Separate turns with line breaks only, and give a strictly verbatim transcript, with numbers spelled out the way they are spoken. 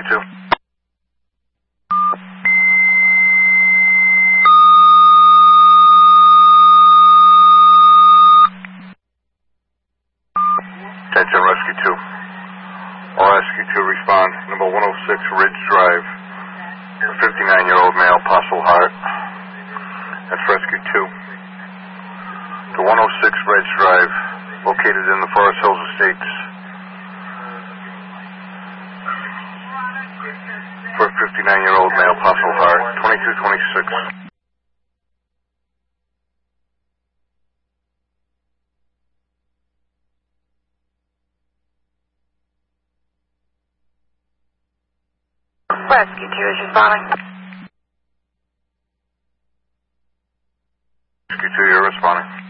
Rescue two. Attention Rescue two. All Rescue two respond. Number one oh six Ridge Drive. fifty-nine-year-old male, possible heart. That's Rescue two. The one oh six Ridge Drive, located in the Forest Hills Estates. For a fifty-nine-year-old male, possible heart. twenty-two twenty-six.
Rescue two is responding.
Rescue two, you're responding.